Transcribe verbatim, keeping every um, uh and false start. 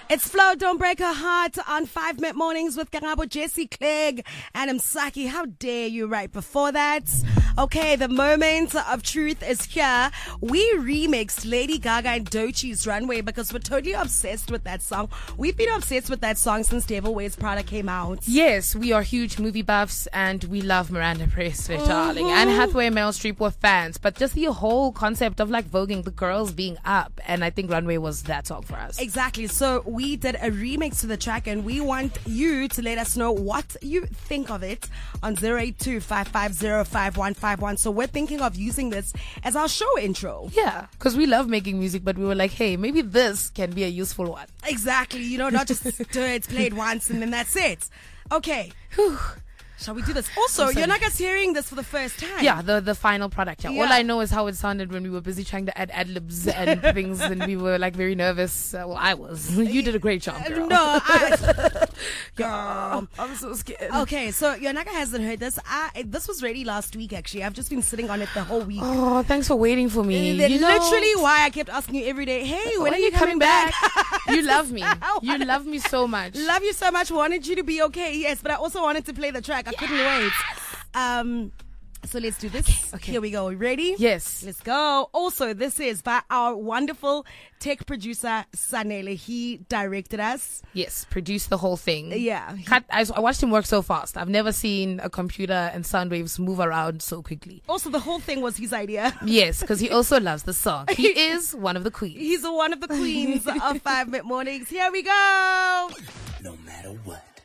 It's Flo, Don't Break Her Heart on five Minute Mornings with Karabo, Jesse Clegg, and Msaki. How dare you right before that? Okay, the moment of truth is here. We remixed Lady Gaga and Doechie's Runway because we're totally obsessed with that song. We've been obsessed with that song since Devil Wears Prada came out. Yes, we are huge movie buffs and we love Miranda Presley, mm-hmm. darling. Anne Hathaway and Meryl Streep were fans, but just the whole concept of like voguing the girls being up, and I think Runway was that song for us. Exactly. So we did a remix to the track and we want you to let us know what you think of it on zero eight two, five five zero, five one five one. So we're thinking of using this as our show intro. Yeah, because we love making music, but we were like, hey, maybe this can be a useful one. Exactly. You know, not just do it, play it once and then that's it. Okay. Whew. Shall we do this? Also, you're not just hearing this for the first time. Yeah, the the final product. Yeah. Yeah. All I know is how it sounded when we were busy trying to add ad-libs and things, and we were like very nervous. Uh, well, I was. You did a great job, girl. No, I... Girl. I'm so scared. Okay, so Yonaka hasn't heard this. I, this was ready last week, actually. I've just been sitting on it the whole week. Oh, thanks for waiting for me. That's you know, literally why I kept asking you every day, hey, when, when are you coming, coming back? back? You love me. You love me so much. Love you so much. Wanted you to be okay, yes, but I also wanted to play the track. I yes. couldn't wait. Um, so let's do this. Okay, okay. Here we go. Ready? Yes. Let's go. Also, this is by our wonderful tech producer, Sanele. He directed us. Yes, produced the whole thing. Yeah. Cut, I, I watched him work so fast. I've never seen a computer and sound waves move around so quickly. Also, the whole thing was his idea. Yes, because he also loves the song. He is one of the queens. He's one of the queens of five Minute Mornings. Here we go. No matter what.